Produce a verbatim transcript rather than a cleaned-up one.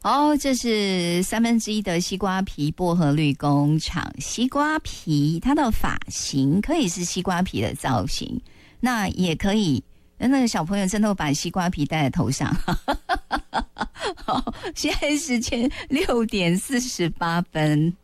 哦，这是三分之一的西瓜皮薄荷绿工厂。西瓜皮它的发型可以是西瓜皮的造型，那也可以，那个小朋友真的会把西瓜皮戴在头上。好，现在时间六点四十八分。